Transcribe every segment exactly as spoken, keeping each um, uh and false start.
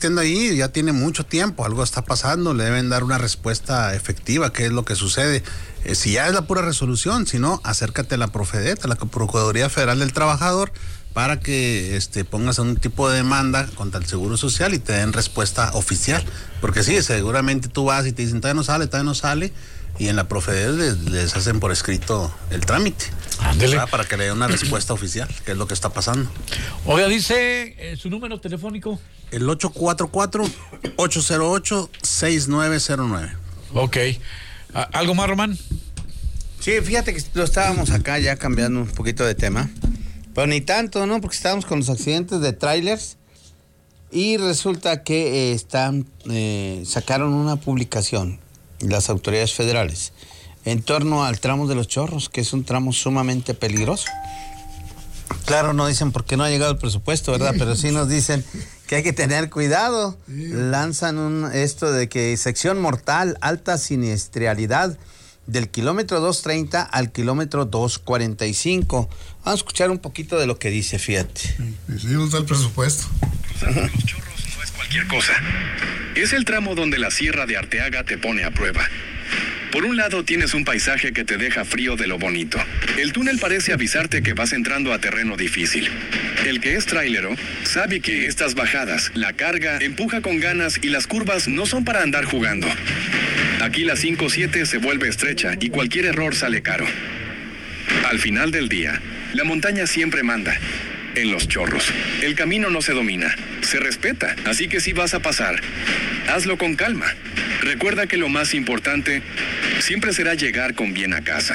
existiendo ahí, ya tiene mucho tiempo, algo está pasando, le deben dar una respuesta efectiva, qué es lo que sucede. Eh, si ya es la pura resolución, si no, acércate a la Profedet, a la Procuraduría Federal del Trabajador, para que este, pongas un tipo de demanda contra el Seguro Social y te den respuesta oficial. Porque sí, seguramente tú vas y te dicen, todavía no sale, todavía no sale, y en la Profedet les, les hacen por escrito el trámite. Ándele. Para que le den una respuesta oficial, que es lo que está pasando. Oiga, dice eh, su número telefónico. El ocho cuatro cuatro, ocho cero ocho, seis nueve cero nueve. Ok. ¿Algo más, Román? Sí, fíjate que lo estábamos acá ya cambiando un poquito de tema. Pero ni tanto, ¿no? Porque estábamos con los accidentes de trailers y resulta que eh, están eh, sacaron una publicación las autoridades federales en torno al tramo de Los Chorros, que es un tramo sumamente peligroso. Claro, no dicen por qué no ha llegado el presupuesto, ¿verdad? Pero sí nos dicen que hay que tener cuidado. Lanzan un esto de que sección mortal, alta siniestralidad, del kilómetro doscientos treinta al kilómetro doscientos cuarenta y cinco. Vamos a escuchar un poquito de lo que dice, fíjate. Sí, sí, ¿dónde está el presupuesto? Cruzando Los Chorros no es cualquier cosa. Es el tramo donde la Sierra de Arteaga te pone a prueba. Por un lado tienes un paisaje que te deja frío de lo bonito. El túnel parece avisarte que vas entrando a terreno difícil. El que es trailero sabe que estas bajadas, la carga, empuja con ganas y las curvas no son para andar jugando. Aquí la cinco siete se vuelve estrecha y cualquier error sale caro. Al final del día, la montaña siempre manda. En Los Chorros, el camino no se domina, se respeta, así que si vas a pasar, hazlo con calma. Recuerda que lo más importante siempre será llegar con bien a casa.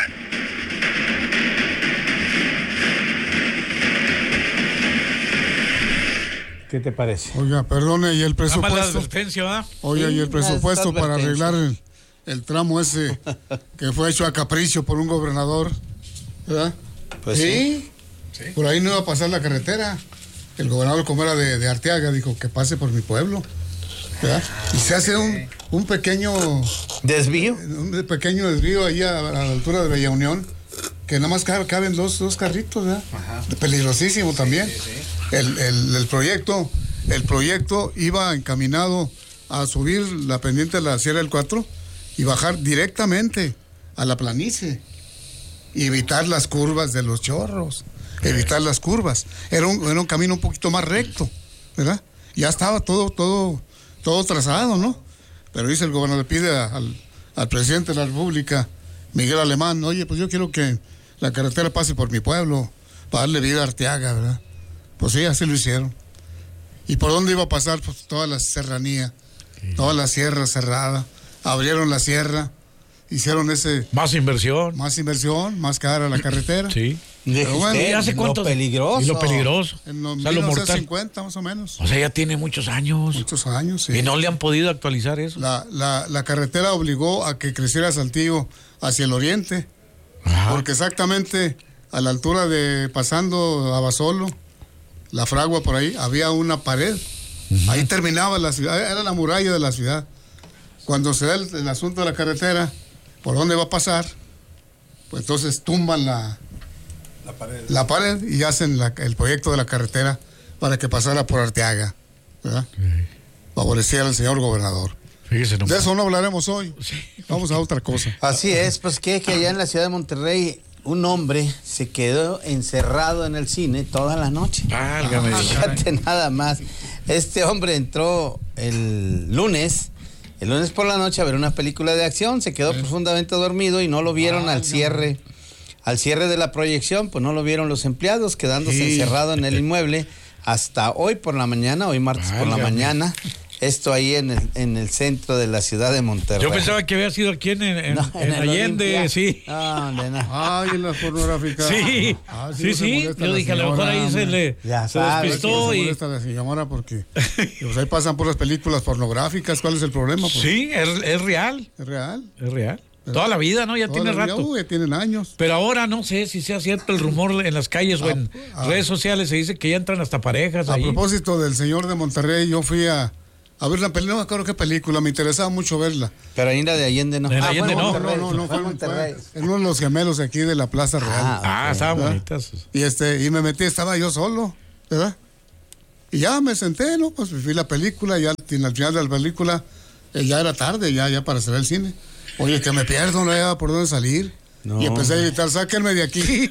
¿Qué te parece? Oiga, perdone, ¿y el presupuesto? La advertencia, ¿verdad? Oiga, ¿y el presupuesto para advertencia. arreglar el, el tramo ese que fue hecho a capricho por un gobernador? ¿Verdad? Pues sí. sí. Por ahí no iba a pasar la carretera. El gobernador, como era de, de Arteaga, dijo que pase por mi pueblo. ¿Verdad? Y se hace un, un pequeño ¿Desvío? Un pequeño desvío ahí a, a la altura de Bella Unión, que nada más caben dos, dos carritos, ¿verdad? Ajá. Peligrosísimo sí, también. Sí, sí. El, el, el proyecto, el proyecto iba encaminado a subir la pendiente de la Sierra del Cuatro y bajar directamente a la planicie y evitar las curvas de Los Chorros, evitar las curvas. Era un, era un camino un poquito más recto, ¿verdad? Ya estaba todo, todo, todo trazado, ¿no? Pero dice el gobernador, le pide a, al, al presidente de la República, Miguel Alemán, oye, pues yo quiero que la carretera pase por mi pueblo, para darle vida a Arteaga, ¿verdad? Pues sí, así lo hicieron. ¿Y por dónde iba a pasar? Pues toda la serranía, sí. Toda la sierra cerrada. Abrieron la sierra, hicieron ese... Más inversión. Más inversión, más cara la carretera. Sí. Pero bueno, ¿Y hace cuánto? Lo peligroso. Y lo peligroso. En los o sea, lo mil novecientos mortal. cincuenta más o menos. O sea, ya tiene muchos años. Muchos años, sí. Y no le han podido actualizar eso. La, la, la carretera obligó a que creciera Saltillo hacia el oriente. Ajá. Porque exactamente a la altura de pasando a Basolo, la Fragua por ahí, había una pared. Uh-huh. Ahí terminaba la ciudad, era la muralla de la ciudad. Cuando se da el, el asunto de la carretera, ¿por dónde va a pasar? Pues entonces tumban la, la, pared. la pared y hacen la, el proyecto de la carretera para que pasara por Arteaga, ¿verdad? Uh-huh. Favorecer al señor gobernador. Fíjese, no de eso no hablaremos hoy. Sí. Vamos a otra cosa. Así es, pues que, que allá en la ciudad de Monterrey un hombre se quedó encerrado en el cine toda la noche. Válgame Dios. Fíjate nada más. Este hombre entró el lunes, el lunes por la noche a ver una película de acción, se quedó sí. profundamente dormido y no lo vieron ah, al cierre, no. al cierre de la proyección, pues no lo vieron los empleados, quedándose sí. encerrado en el inmueble hasta hoy por la mañana, hoy martes Válgame. por la mañana. Esto ahí en el, en el centro de la ciudad de Monterrey. Yo pensaba que había sido aquí en, en, no, en, en Allende, Olimpia. sí. No, de nada. Ay, en las pornográficas. Sí, ah, sí, sí. sí. Yo dije, a lo mejor ahí se le ya se despistó. Se y... molesta la señora porque pues ahí pasan por las películas pornográficas. ¿Cuál es el problema? Pues? Sí, es, es real. Es real. Es real. Toda la vida, ¿no? Ya tiene vida, rato. Uh, ya tienen años. Pero ahora no sé si sea cierto el rumor en las calles ah, o en ah, redes sociales. Se dice que ya entran hasta parejas a ahí. A propósito del señor de Monterrey, yo fui a... A ver la película, no me acuerdo qué película, me interesaba mucho verla. Pero ahí en la de Allende no. En ah, Allende no. no. No, no, no, fue, fue en uno de los gemelos aquí de la Plaza Real. Ah, ah estaban bonitas. Y este, y me metí, estaba yo solo, ¿verdad? Y ya me senté, ¿no? Pues vi la película, ya al final de la película, eh, ya era tarde, ya, ya para cerrar el cine. Oye, que me pierdo, no había por dónde salir. No. Y empecé a gritar, sáquenme de aquí.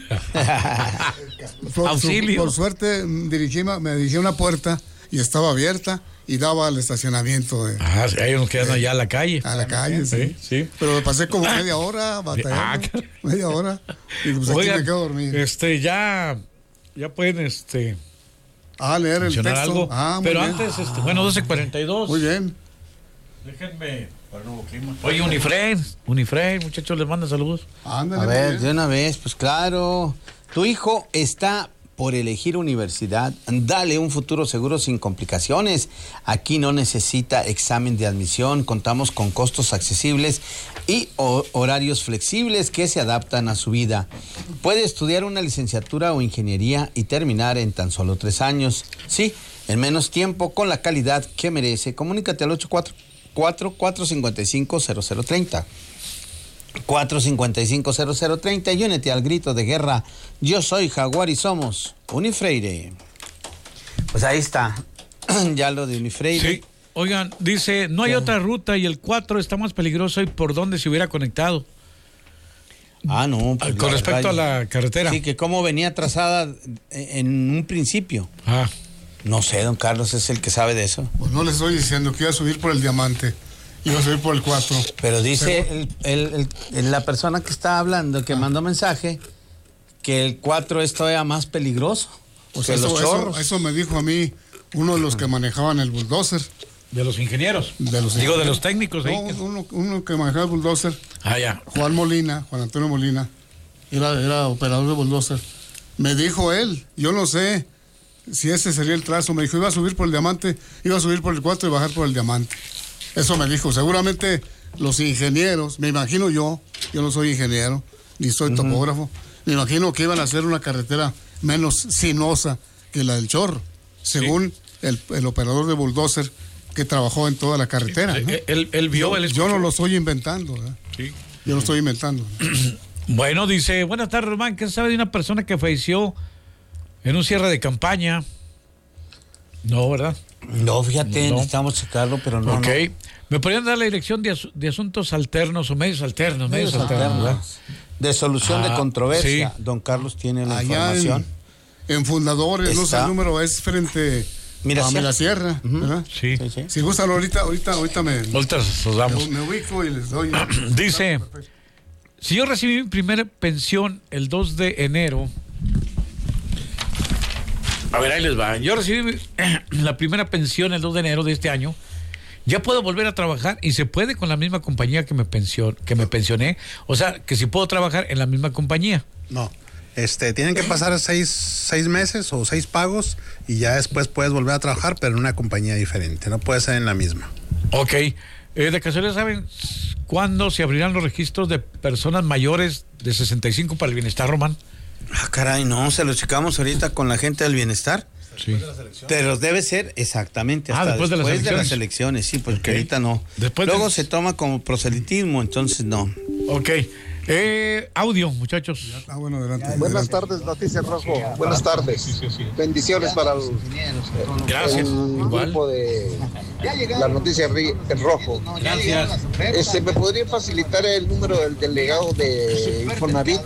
por, Auxilio. Por suerte, dirigí, me dirigí a una puerta y estaba abierta y daba al estacionamiento. De, ah, sí, hay unos que andan allá a la calle. A la calle, sí. sí, sí. Pero me pasé como media hora batallando. Ah, media hora. Y pues aquí Oigan, me quedo dormido. Este, ya, ya pueden, este... Ah, leer el texto. Algo. Ah, pero bien. antes, este, bueno, doce cuarenta y dos. Muy bien. Déjenme para el nuevo clima. Oye, Unifred, Unifred, muchachos, les manda saludos. Ándale, a ver, de una vez, pues claro. Tu hijo está por elegir universidad. Dale un futuro seguro sin complicaciones. Aquí no necesita examen de admisión. Contamos con costos accesibles y horarios flexibles que se adaptan a su vida. Puede estudiar una licenciatura o ingeniería y terminar en tan solo tres años. Sí, en menos tiempo, con la calidad que merece. Comunícate al ocho cuatro cuatro, cuatro cinco cinco, cero cero tres cero. cuatro cinco cinco, cero cero tres cero y únete al grito de guerra. Yo soy Jaguar y somos Unifreire. Pues ahí está. Ya lo de Unifreire. Sí. Oigan, dice, no hay ¿Qué? Otra ruta y el cuatro está más peligroso y por dónde se hubiera conectado. Ah, no. Pues con respecto raya. A la carretera. Sí, que cómo venía trazada en un principio. Ah. No sé, don Carlos es el que sabe de eso. Pues no le estoy diciendo que iba a subir por el Diamante. Iba a subir por el cuatro. Pero dice el, el, el, la persona que está hablando, que ah. mandó mensaje, que el cuatro es todavía más peligroso. O sea, eso, los chorros. Eso, eso me dijo a mí uno de los que manejaban el bulldozer. ¿De los ingenieros? De los Digo, de los técnicos. No, ahí. Uno, uno que manejaba el bulldozer. Ah, ya. Juan Molina, Juan Antonio Molina, era, era operador de bulldozer. Me dijo él, yo no sé si ese sería el trazo. Me dijo, iba a subir por el Diamante, iba a subir por el cuatro y bajar por el Diamante. Eso me dijo. Seguramente los ingenieros, me imagino yo, yo no soy ingeniero, ni soy uh-huh. topógrafo, me imagino que iban a hacer una carretera menos sinuosa que la del Chorro, según sí. el, el operador de bulldozer que trabajó en toda la carretera. Sí, ¿no? él, él vio, yo, él yo no lo estoy inventando. ¿eh? Sí. Yo lo estoy inventando. Bueno, dice, buenas tardes, Román, ¿qué sabe de una persona que falleció en un cierre de campaña? No, ¿verdad? No, fíjate, no. necesitamos checarlo, pero no. Ok. No. ¿Me podrían dar la dirección de, as de asuntos alternos o medios alternos? Medios, medios alternos, alternos de solución ah, de controversia. Sí. Don Carlos tiene la Allá información. En, en Fundadores, Está. no sé, el número es frente a Mirasierra, uh-huh. ¿verdad? Sí. sí, sí. Si gustan, ahorita, ahorita, ahorita me, ahorita los damos. Me, me ubico y les doy. Dice, si yo recibí mi primera pensión el dos de enero... A ver, ahí les va. Yo recibí la primera pensión el dos de enero de este año. Ya puedo volver a trabajar y se puede con la misma compañía que me pension, que me pensioné. O sea, que si puedo trabajar en la misma compañía. No. Este, tienen que pasar seis, seis meses o seis pagos y ya después puedes volver a trabajar, pero en una compañía diferente. No puede ser en la misma. Ok. Eh, de casualidad, ¿saben cuándo se abrirán los registros de personas mayores de sesenta y cinco para el bienestar, Román? Ah, caray, no, se lo checamos ahorita con la gente del bienestar. Sí. Pero debe ser exactamente hasta ah, después, de las, después de las elecciones, sí, porque okay. ahorita no. Después Luego de... se toma como proselitismo, entonces no. Ok. Eh, audio, muchachos. Ah, bueno, adelante. Buenas tardes, Noticias Rojo. Buenas tardes. Sí, sí, sí. Bendiciones para el, Gracias. el grupo de la Noticia Rojo. Gracias. Este, ¿me podría facilitar el número del delegado de Infonavit?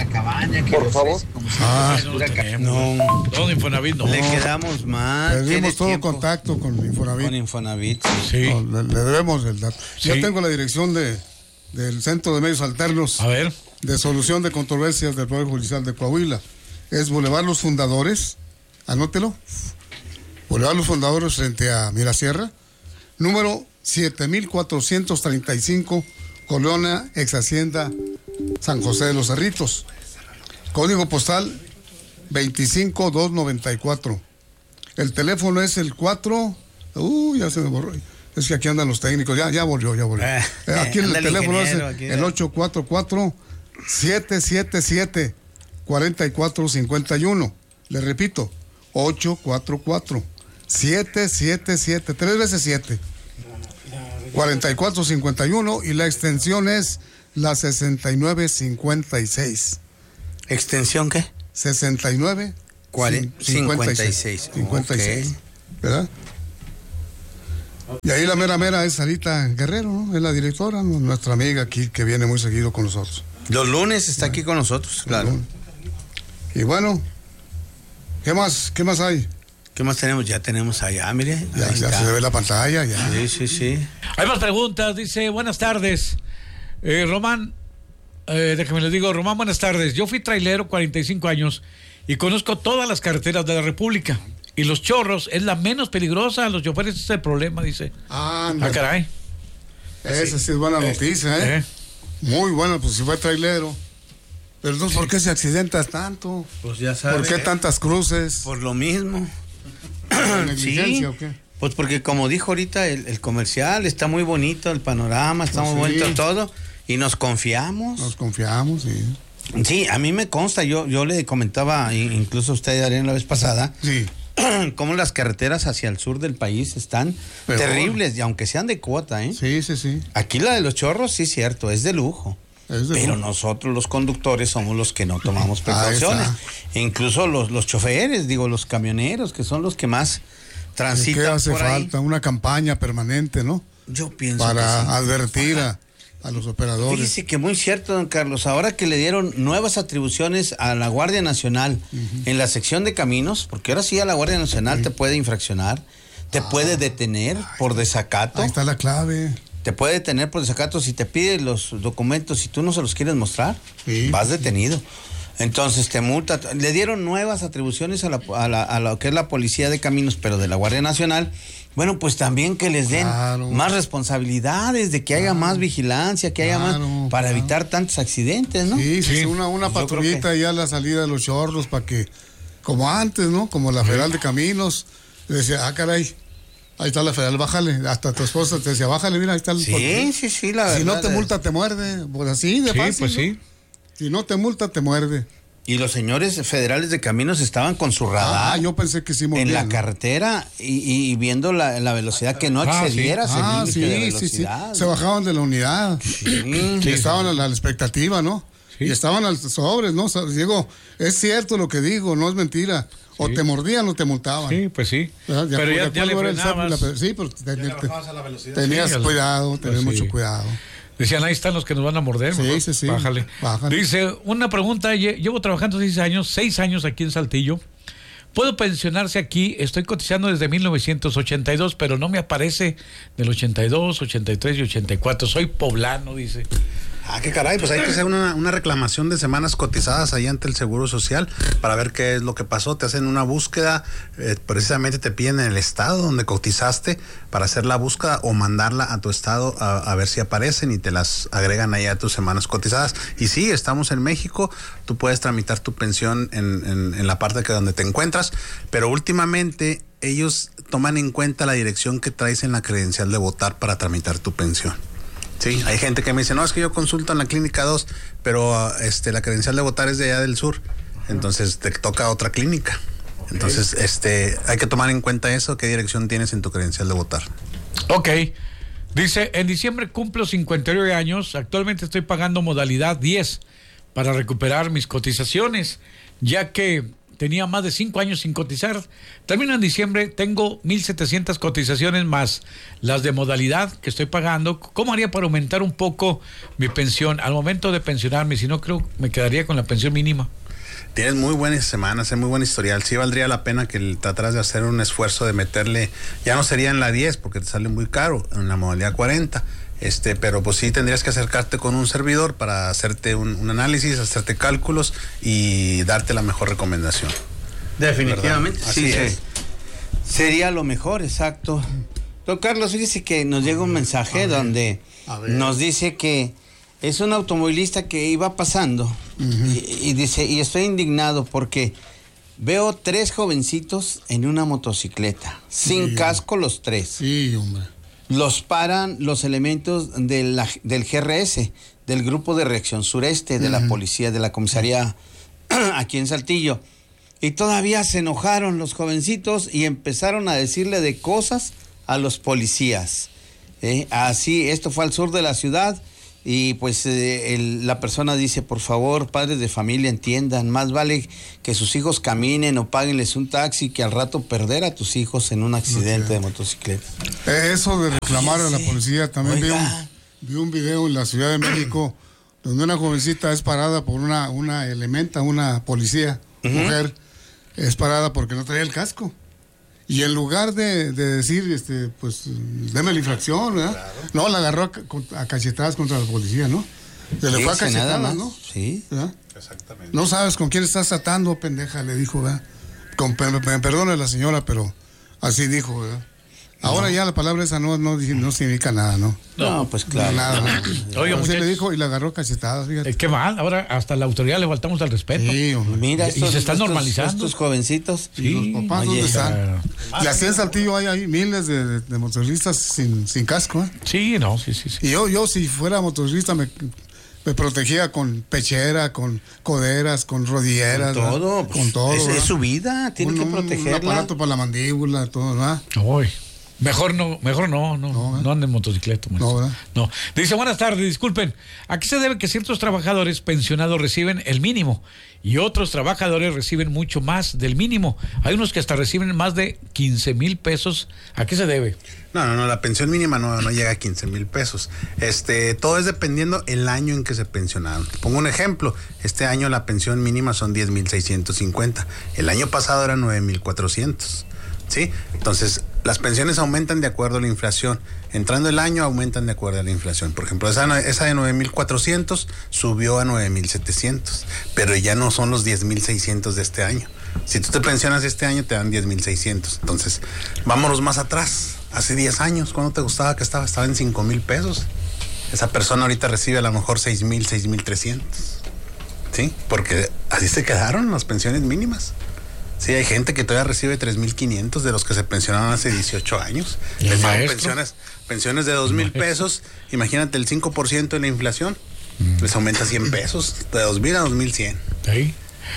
Por favor. Ah, no. No, de Infonavit no. Le quedamos mal. Perdimos todo tiempo? contacto con Infonavit. Con Infonavit. Sí. No, le, le debemos el dato. Sí. Ya tengo la dirección de del Centro de Medios Alternos a ver. de Solución de Controversias del Poder Judicial de Coahuila. Es Boulevard Los Fundadores, anótelo, Boulevard Los Fundadores frente a Mirasierra, número siete mil cuatrocientos treinta y cinco, Colonia Ex Hacienda San José de los Cerritos, código postal veinticinco mil doscientos noventa y cuatro. El teléfono es el cuatro, uh, ya se me borró. Es que aquí andan los técnicos, ya, ya volvió, ya volvió. Eh, aquí el teléfono es el, el ocho cuatro cuatro, siete siete siete, cuatro cuatro cinco uno. Le repito, ocho cuatro cuatro, siete siete siete, tres veces siete, cuatro cuatro cinco uno y la extensión es la sesenta y nueve cincuenta y seis. ¿Extensión qué? sesenta y nueve cincuenta y seis. cincuenta y seis. Okay. ¿verdad? Y ahí la mera mera es Sarita Guerrero, ¿no? Es la directora, ¿no? Nuestra amiga aquí que viene muy seguido con nosotros. Los lunes está aquí con nosotros, claro. Y bueno, ¿qué más? ¿Qué más hay? ¿Qué más tenemos? Ya tenemos allá, mire. Ya, ya se ve la pantalla, ya. Sí, sí, sí. Hay más preguntas, dice, buenas tardes. Eh, Román, eh, déjame les digo, Román, buenas tardes. Yo fui trailero cuarenta y cinco años y conozco todas las carreteras de la República. Y Los Chorros es la menos peligrosa, los choferes es el problema, dice. Ah, ah caray. Esa sí es buena noticia, ¿eh? ¿eh? Muy buena, pues si fue trailero. Pero entonces, ¿por qué se accidentas tanto? Pues ya sabes. ¿Por qué ¿eh? tantas cruces? Por lo mismo. ¿Negligencia sí, o qué? Pues porque como dijo ahorita el, el comercial, está muy bonito el panorama, está pues muy sí. bonito todo. Y nos confiamos. Nos confiamos, sí. Sí, a mí me consta, yo, yo le comentaba, incluso a usted, Adrián, la vez pasada. Sí. Cómo las carreteras hacia el sur del país están Peor. terribles, y aunque sean de cuota, ¿eh? Sí, sí, sí. Aquí la de Los Chorros, sí, cierto, es de lujo. Es de pero lujo. Nosotros los conductores somos los que no tomamos precauciones. E incluso los, los choferes, digo, los camioneros, que son los que más transitan. ¿Qué hace por falta? ahí. Una campaña permanente, ¿no? Yo pienso Para que sí. advertir a, a los operadores. Fíjese que muy cierto, don Carlos, ahora que le dieron nuevas atribuciones a la Guardia Nacional uh-huh. en la sección de caminos, porque ahora sí a la Guardia Nacional uh-huh. te puede infraccionar, te ah, puede detener ay, por desacato. Ahí está la clave. Te puede detener por desacato si te pide los documentos y tú no se los quieres mostrar, sí. vas detenido. Entonces te multa. Le dieron nuevas atribuciones a, la, a, la, a lo que es la Policía de Caminos, pero de la Guardia Nacional. Bueno, pues también que les den claro. más responsabilidades, de que haya claro. más vigilancia, que haya claro, más, para claro. evitar tantos accidentes, ¿no? Sí, sí, sí. una, una patrullita que... ya a la salida de Los Chorros para que, como antes, ¿no? Como la Federal de Caminos, le decía, ah, caray, ahí está la Federal, bájale. Hasta tu esposa te decía, bájale, mira, ahí está el... Sí, policía. sí, sí, la verdad. Si no te multa, te muerde. Pues así, de sí, fácil, pues ¿no? sí. Si no te multa, te muerde. Y los señores federales de caminos estaban con su radar. Ah, yo pensé que sí en bien, la ¿no? carretera y, y viendo la, la velocidad que no excediera ah, ese sí. límite ah, de sí, velocidad. Sí, sí. Se bajaban de la unidad. Sí. Y sí. estaban a la, a la expectativa, ¿no? Sí. Y estaban al sobres, ¿no? Digo, es cierto lo que digo, no es mentira. O sí. te mordían o te multaban. Sí, pues sí. Ya, ya, pero ya, ya le frenabas. La, sí, pero te, te, te, tenías sí, cuidado, tenías pues mucho sí. cuidado. Decían, ahí están los que nos van a morder. Sí, mejor, sí, sí. Bájale. Bájale. Dice, una pregunta, llevo trabajando seis años, seis años aquí en Saltillo. ¿Puedo pensionarse aquí? Estoy cotizando desde mil novecientos ochenta y dos, pero no me aparece del ochenta y dos, ochenta y tres y ochenta y cuatro. Soy poblano, dice. Ah, qué caray, pues hay que hacer una, una reclamación de semanas cotizadas ahí ante el Seguro Social para ver qué es lo que pasó. Te hacen una búsqueda, eh, precisamente te piden el estado donde cotizaste para hacer la búsqueda o mandarla a tu estado a, a ver si aparecen y te las agregan ahí a tus semanas cotizadas. Y sí, estamos en México, tú puedes tramitar tu pensión en, en, en la parte que donde te encuentras, pero últimamente ellos toman en cuenta la dirección que traes en la credencial de votar para tramitar tu pensión. Sí, hay gente que me dice, no, es que yo consulto en la clínica dos, pero este la credencial de votar es de allá del sur, entonces te toca otra clínica. Okay. Entonces, este hay que tomar en cuenta eso, qué dirección tienes en tu credencial de votar. Ok, dice, en diciembre cumplo cincuenta y nueve años, actualmente estoy pagando modalidad diez para recuperar mis cotizaciones, ya que tenía más de cinco años sin cotizar. Termino en diciembre, tengo mil setecientas cotizaciones más las de modalidad que estoy pagando. ¿Cómo haría para aumentar un poco mi pensión al momento de pensionarme? Si no, creo me quedaría con la pensión mínima. Tienes muy buenas semanas, muy buen historial. Sí valdría la pena que trataras de hacer un esfuerzo de meterle, ya no sería en la diez porque te sale muy caro, en la modalidad cuarenta. Este, pero pues sí tendrías que acercarte con un servidor para hacerte un, un análisis, hacerte cálculos y darte la mejor recomendación. Definitivamente, sí, sí, sí. Sería lo mejor, exacto. Don Carlos, fíjese que nos llega un mensaje donde nos dice que es un automovilista que iba pasando uh-huh. y, y dice, y estoy indignado porque veo tres jovencitos en una motocicleta, sin sí, casco los tres. Sí, hombre. Los paran los elementos de la, del G R S, del Grupo de Reacción Sureste, de uh-huh. la policía, de la comisaría aquí en Saltillo. Y todavía se enojaron los jovencitos y empezaron a decirle de cosas a los policías. ¿Eh? Así, esto fue al sur de la ciudad Y pues eh, el, la persona dice, por favor, padres de familia, entiendan, más vale que sus hijos caminen o páguenles un taxi que al rato perder a tus hijos en un accidente okay. de motocicleta. Eh, eso de reclamar Oye, a la policía, también vi un, vi un video en la Ciudad de México donde una jovencita es parada por una, una elementa, una policía, uh-huh. mujer, es parada porque no traía el casco. Y en lugar de, de decir, este, pues, deme la infracción, ¿verdad? Claro. No, la agarró a, a cachetadas contra la policía, ¿no? Se le fue a cachetadas, ¿no? Sí. ¿verdad? Exactamente. No sabes con quién estás tratando, pendeja, le dijo, ¿verdad? Con, me, me perdone la señora, pero así dijo, ¿verdad? Ahora no. ya la palabra esa no, no, no significa nada, ¿no? No, pues claro. No, nada, no. Oiga, muchachos, le dijo y le agarró cachetadas, fíjate. Eh, qué mal, ahora hasta la autoridad le faltamos al respeto. Sí, mira, estos, y se están estos, normalizando. Estos jovencitos. Sí. Y los papás, ¿dónde están? Y así en Saltillo hay, hay miles de, de, de motoristas sin, sin casco, ¿eh? Sí, no, sí, sí. sí. Y yo, yo si fuera motorista me... me protegía con pechera, con coderas, con rodilleras. Con todo. Pues, con todo. Es, es su vida, tiene un, que protegerla. Un aparato para la mandíbula, todo, ¿verdad? Uy. Mejor no, mejor no, no, no, no anden en motocicleta. No, ¿verdad? No. Dice, buenas tardes, disculpen. ¿A qué se debe que ciertos trabajadores pensionados reciben el mínimo y otros trabajadores reciben mucho más del mínimo? Hay unos que hasta reciben más de quince mil pesos. ¿A qué se debe? No, no, no, la pensión mínima no, no llega a quince mil pesos. Este, todo es dependiendo el año en que se pensionaron. Te pongo un ejemplo. Este año la pensión mínima son diez mil seiscientos cincuenta. El año pasado era nueve mil cuatrocientos. ¿Sí? Entonces, las pensiones aumentan de acuerdo a la inflación. Entrando el año, aumentan de acuerdo a la inflación. Por ejemplo, esa, esa de nueve mil cuatrocientos subió a nueve mil setecientos, pero ya no son los diez mil seiscientos de este año. Si tú te pensionas este año, te dan diez mil seiscientos. Entonces, vámonos más atrás. Hace diez años, ¿cuándo te gustaba que estaba? Estaba en cinco mil pesos. Esa persona ahorita recibe a lo mejor seis mil, seis mil trescientos. ¿Sí? Porque así se quedaron las pensiones mínimas. Sí, hay gente que todavía recibe tres mil quinientos de los que se pensionaron hace dieciocho años. Les dan pensiones, pensiones de dos mil pesos. Imagínate el cinco por ciento de la inflación. Mm. Les aumenta cien pesos. De dos mil a dos mil cien. Sí.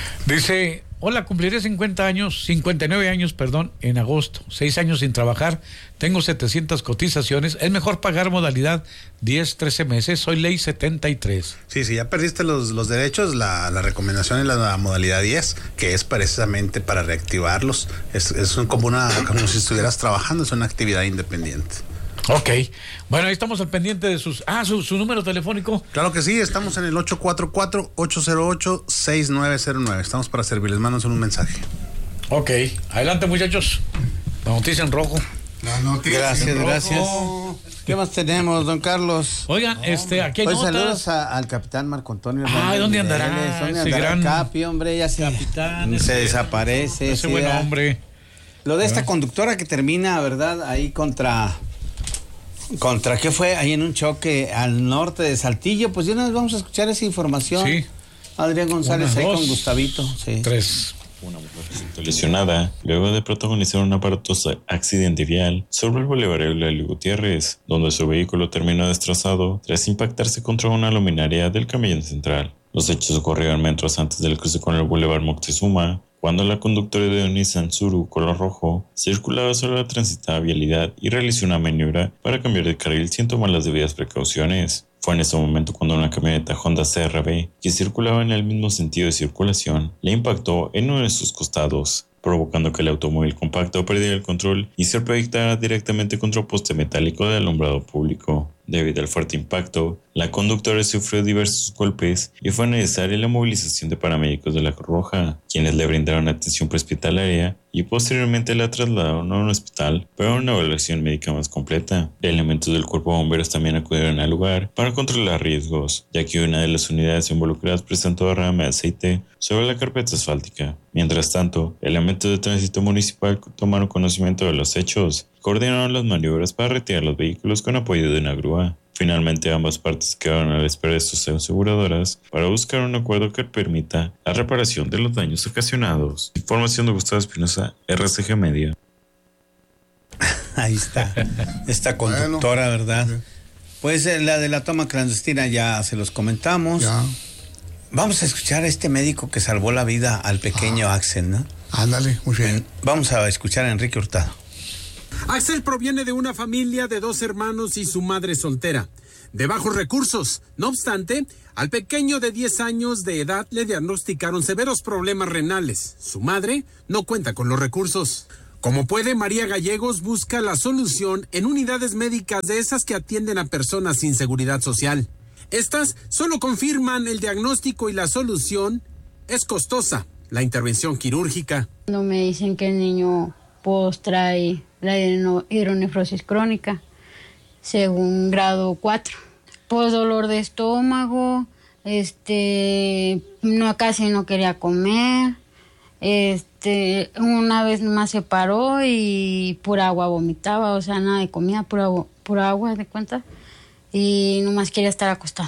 Dice, hola, cumpliré cincuenta años, cincuenta y nueve años, perdón, en agosto. Seis años sin trabajar. Tengo setecientas cotizaciones. Es mejor pagar modalidad diez, trece meses. Soy ley setenta y tres. Sí, si ya perdiste los, los derechos, la, la recomendación es la, la modalidad diez, que es precisamente para reactivarlos. Es, es como, una, como si estuvieras trabajando, es una actividad independiente. Ok. Bueno, ahí estamos al pendiente de sus... Ah, su, su número telefónico. Claro que sí, estamos en el ocho cuatro cuatro, ocho cero ocho, seis nueve cero nueve. Estamos para servirles, mándanos un mensaje. Ok. Adelante, muchachos. La noticia en rojo. La noticia gracias, en rojo. Gracias. ¿Qué más tenemos, don Carlos? Oigan, no, este, aquí hay pues notas. Saludos a, al capitán Marco Antonio. Ay, ¿dónde andará? ¿Dónde ese andará gran Capi, hombre? Ya se, capitán, se ese, desaparece. Ese buen hombre. Lo de esta conductora que termina, ¿verdad? Ahí contra... ¿Contra qué fue? Ahí en un choque al norte de Saltillo. Pues ya nos vamos a escuchar esa información. Sí. Adrián González Una, ahí dos, con Gustavito. Sí. Tres. Una mujer resultó lesionada luego de protagonizar un aparatoso accidente vial sobre el Boulevard Eulalio Gutiérrez, donde su vehículo terminó destrozado tras impactarse contra una luminaria del camión central. Los hechos ocurrieron metros antes del cruce con el Boulevard Moctezuma, cuando la conductora de un Nissan Tsuru color rojo circulaba sobre la transitada vialidad y realizó una maniobra para cambiar de carril sin tomar las debidas precauciones. Fue en ese momento cuando una camioneta Honda C R V, que circulaba en el mismo sentido de circulación, le impactó en uno de sus costados, provocando que el automóvil compacto perdiera el control y se proyectara directamente contra un poste metálico de alumbrado público. Debido al fuerte impacto, la conductora sufrió diversos golpes y fue necesaria la movilización de paramédicos de la Cruz Roja, quienes le brindaron atención prehospitalaria y posteriormente la trasladaron a un hospital para una evaluación médica más completa. Elementos del cuerpo de bomberos también acudieron al lugar para controlar riesgos, ya que una de las unidades involucradas presentó derrame de aceite sobre la carpeta asfáltica. Mientras tanto, elementos de tránsito municipal tomaron conocimiento de los hechos y coordinaron las maniobras para retirar los vehículos con apoyo de una grúa. Finalmente, ambas partes quedaron a la espera de sus aseguradoras para buscar un acuerdo que permita la reparación de los daños ocasionados. Información de Gustavo Espinosa, R C G Media. Ahí está, esta conductora, bueno, ¿verdad? Sí. Pues la de la toma clandestina ya se los comentamos. Ya. Vamos a escuchar a este médico que salvó la vida al pequeño ah. Axel, ¿no? Ándale, muy bien. Vamos a escuchar a Enrique Hurtado. Axel proviene de una familia de dos hermanos y su madre soltera, de bajos recursos. No obstante, al pequeño de diez años de edad le diagnosticaron severos problemas renales. Su madre no cuenta con los recursos. Como puede, María Gallegos busca la solución en unidades médicas de esas que atienden a personas sin seguridad social. Estas solo confirman el diagnóstico y la solución es costosa, la intervención quirúrgica. No me dicen que el niño pues trae la hidronefrosis crónica, según grado cuatro. Pues dolor de estómago, este, no, casi no quería comer, este, una vez más se paró y pura agua vomitaba, o sea, nada de comida, pura, pura agua, ¿de cuenta? Y nomás quería estar acostado.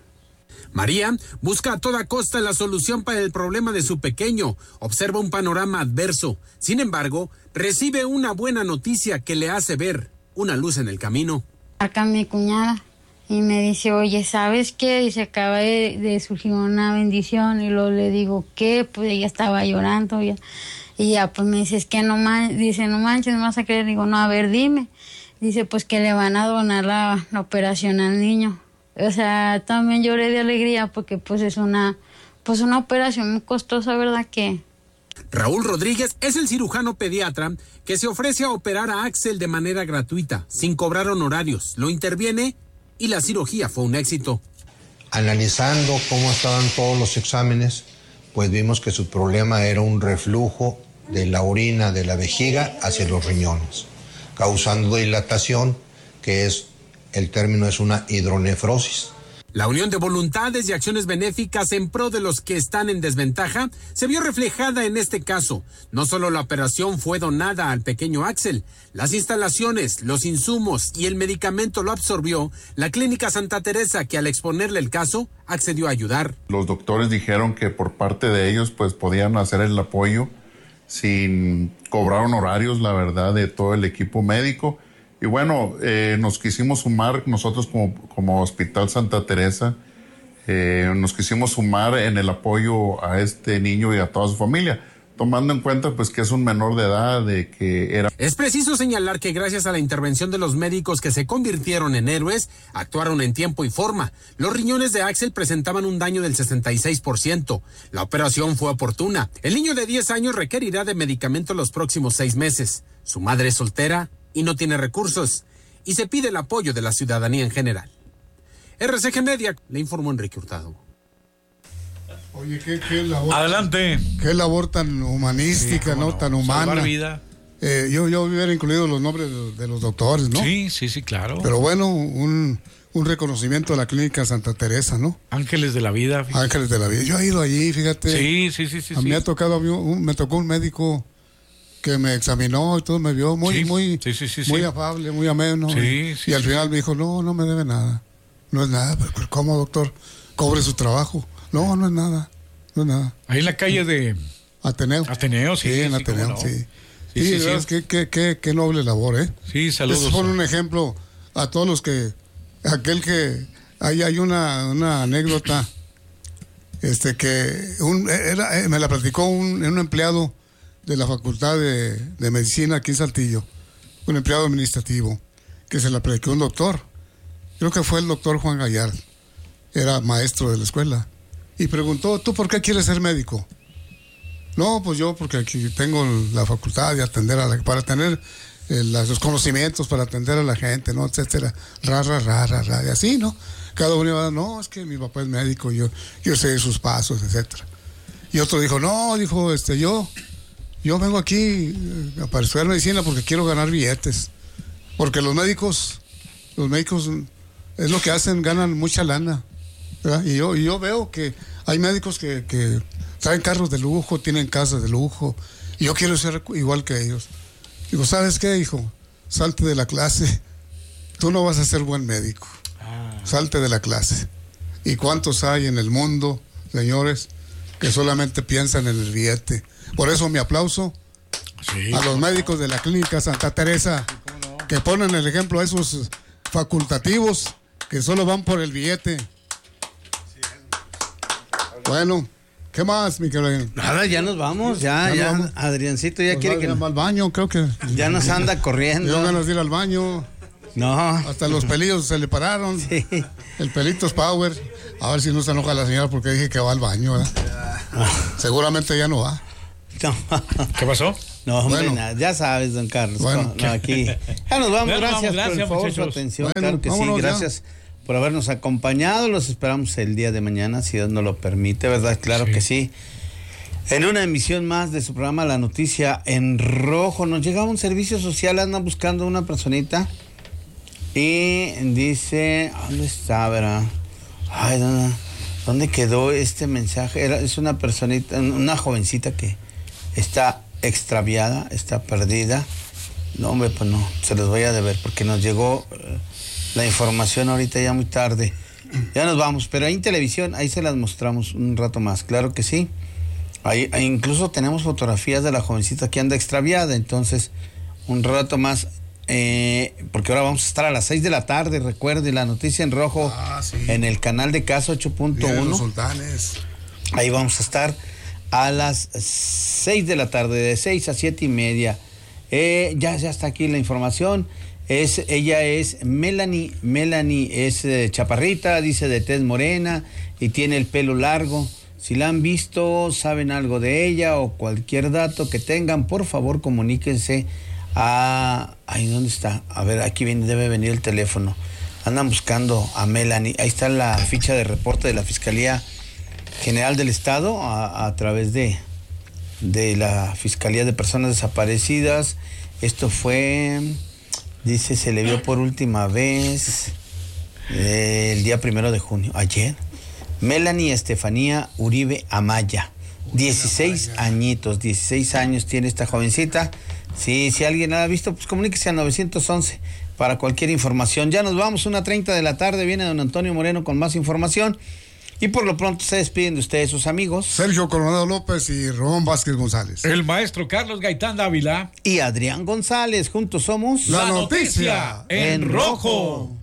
María busca a toda costa la solución para el problema de su pequeño. Observa un panorama adverso. Sin embargo, recibe una buena noticia que le hace ver una luz en el camino. Acá mi cuñada y me dice, oye, ¿sabes qué? Dice, acaba de, de surgir una bendición. Y luego le digo, ¿qué? Pues ella estaba llorando. Ya. Y ya, pues me dice, es que no manches, dice, no manches, no vas a creer. Digo, no, a ver, dime. Dice, pues que le van a donar la, la operación al niño. O sea, también lloré de alegría porque pues es una, pues una operación muy costosa, ¿verdad que? Raúl Rodríguez es el cirujano pediatra que se ofrece a operar a Axel de manera gratuita, sin cobrar honorarios. Lo interviene y la cirugía fue un éxito. Analizando cómo estaban todos los exámenes, pues vimos que su problema era un reflujo de la orina de la vejiga hacia los riñones, causando dilatación, que es, el término es una hidronefrosis. La unión de voluntades y acciones benéficas en pro de los que están en desventaja se vio reflejada en este caso. No solo la operación fue donada al pequeño Axel, las instalaciones, los insumos y el medicamento lo absorbió la Clínica Santa Teresa, que al exponerle el caso accedió a ayudar. Los doctores dijeron que por parte de ellos pues podían hacer el apoyo sin cobrar honorarios, la verdad, de todo el equipo médico. Y bueno, eh, nos quisimos sumar nosotros como, como Hospital Santa Teresa, eh, nos quisimos sumar en el apoyo a este niño y a toda su familia, tomando en cuenta pues que es un menor de edad, de que era... Es preciso señalar que gracias a la intervención de los médicos que se convirtieron en héroes, actuaron en tiempo y forma. Los riñones de Axel presentaban un daño del sesenta y seis por ciento. La operación fue oportuna. El niño de diez años requerirá de medicamento los próximos seis meses. Su madre es soltera y no tiene recursos, y se pide el apoyo de la ciudadanía en general. R C G Media, le informó Enrique Hurtado. Oye, qué, qué labor. Adelante. Qué labor tan humanística, sí, ¿no? no? Tan humana. Salvar vida. Eh, yo, yo hubiera incluido los nombres de, de los doctores, ¿no? Sí, sí, sí, claro. Pero bueno, un, un reconocimiento a la Clínica Santa Teresa, ¿no? Ángeles de la vida. Fíjate. Ángeles de la vida. Yo he ido allí, fíjate. Sí, sí, sí, sí. A mí sí. me ha tocado, a mí un, me tocó un médico que me examinó y todo, me vio muy, sí, muy, sí, sí, sí, muy sí. afable, muy ameno. Sí, y, sí, y al sí. final me dijo, no, no me debe nada. No es nada. Pero ¿cómo, doctor? Cobre su trabajo. No, no es nada. No es nada. Ahí en la calle de Ateneo. Ateneo, sí. Sí, en sí, Ateneo, no. sí. Sí, Sí, sí, de sí. verdad, qué, qué, qué, qué noble labor, ¿eh? Sí, saludos. Eso pone un ejemplo a todos los que, aquel que, ahí hay una, una anécdota, este que, un, era, me la platicó un, un empleado de la Facultad de, de Medicina aquí en Saltillo, un empleado administrativo, que se la platicó un doctor, creo que fue el doctor Juan Gallard, era maestro de la escuela, y preguntó, ¿tú por qué quieres ser médico? No, pues yo porque aquí tengo la facultad de atender a la, para tener eh, los conocimientos para atender a la gente, ¿no? Etcétera, ra, ra, ra, ra, ra, y así, ¿no? Cada uno iba, no, es que mi papá es médico, yo, yo sé sus pasos, etcétera. Y otro dijo, no, dijo, este, yo, yo vengo aquí eh, para estudiar medicina porque quiero ganar billetes, porque los médicos, los médicos es lo que hacen, ganan mucha lana, ¿verdad? Y yo, y yo veo que hay médicos que, que traen carros de lujo, tienen casas de lujo, y yo quiero ser igual que ellos. Digo, ¿sabes qué, hijo? Salte de la clase, tú no vas a ser buen médico. Ah. Salte de la clase. ¿Y cuántos hay en el mundo, señores, que solamente piensan en el billete? Por eso mi aplauso sí, a los médicos de la Clínica Santa Teresa, no, que ponen el ejemplo a esos facultativos que solo van por el billete. Bueno, ¿Qué más, mi querido? Nada, ya nos vamos, ya, ya, ya ya vamos. Adriancito ya Pues quiere va, que... ya va al baño, creo que. Ya nos anda corriendo. Yo ganas de ir al baño. No. Hasta los pelillos se le pararon. Sí. El Pelitos Power. A ver si no se enoja la señora porque dije que va al baño, ¿verdad? Seguramente ya no va. No. ¿Qué pasó? No, hombre, Bueno. nada, ya sabes, don Carlos. Bueno. No, aquí. Ya nos vamos, Bueno, gracias, vamos, por el gracias, favor, su muchachos. atención. Bueno, claro que vámonos sí, ya. gracias por habernos acompañado. Los esperamos el día de mañana, si Dios nos lo permite, ¿verdad? Claro Sí. que sí. En una emisión más de su programa La Noticia en Rojo, nos llega un servicio social, andan buscando una personita y dice, ¿dónde está, verdad? Ay, ¿dónde, dónde quedó este mensaje? Era, es una personita, una jovencita que está extraviada, está perdida. No, hombre, pues no, se los voy a deber porque nos llegó eh, la información ahorita ya muy tarde. Ya nos vamos, pero ahí en televisión, ahí se las mostramos un rato más, claro que sí. Ahí, ahí incluso tenemos fotografías de la jovencita que anda extraviada, entonces un rato más, eh, porque ahora vamos a estar a las seis de la tarde, recuerde, La Noticia en Rojo, Ah, sí. en el canal de Casa ocho punto Vienen uno. los sultanes. Ahí vamos a estar a las seis de la tarde, de seis a siete y media. Eh, ya, ya está aquí la información. Es, ella es Melanie, Melanie es eh, chaparrita, dice de tez morena y tiene el pelo largo. Si la han visto, saben algo de ella o cualquier dato que tengan, por favor comuníquense a... Ay, ¿dónde está? A ver, aquí viene, debe venir el teléfono. Andan buscando a Melanie. Ahí está la ficha de reporte de la Fiscalía General del Estado a, a través de, de la Fiscalía de Personas Desaparecidas. Esto fue, dice, se le vio por última vez eh, el día primero de junio, ayer. Melanie Estefanía Uribe Amaya, dieciséis añitos, dieciséis años tiene esta jovencita. Sí, si alguien la ha visto, pues comuníquese a nueve once para cualquier información. Ya nos vamos, una treinta de la tarde, viene don Antonio Moreno con más información. Y por lo pronto se despiden de ustedes sus amigos Sergio Coronado López y Román Vázquez González. El maestro Carlos Gaitán Dávila. y Adrián González. Juntos somos La Noticia en en rojo. rojo.